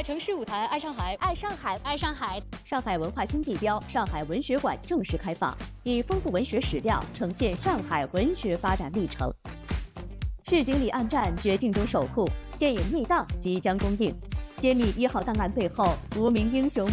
城市舞台爱上海， 爱上海， 爱上海。 上海文化新地标上海文学馆正式开放，以丰富文学史料呈现上海文学发展历程。市井里暗战，绝境中守护，电影《密档》即将公映，揭秘1号档案背后无名英雄